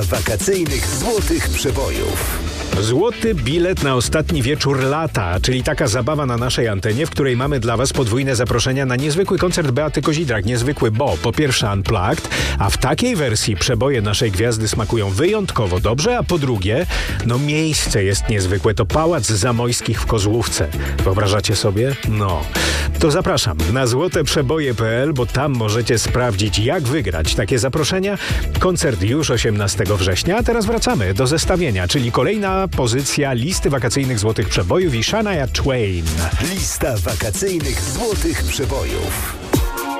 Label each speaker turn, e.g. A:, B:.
A: Wakacyjnych złotych przebojów.
B: Złoty bilet na ostatni wieczór lata, czyli taka zabawa na naszej antenie, w której mamy dla Was podwójne zaproszenia na niezwykły koncert Beaty Kozidrak. Niezwykły, bo po pierwsze Unplugged, a w takiej wersji przeboje naszej gwiazdy smakują wyjątkowo dobrze, a po drugie, miejsce jest niezwykłe. To Pałac Zamojskich w Kozłówce. Wyobrażacie sobie? No. To zapraszam na złoteprzeboje.pl, bo tam możecie sprawdzić, jak wygrać takie zaproszenia. Koncert już 18 września, a teraz wracamy do zestawienia, czyli kolejna pozycja listy wakacyjnych złotych przebojów i Shania Twain.
A: Lista wakacyjnych złotych przebojów.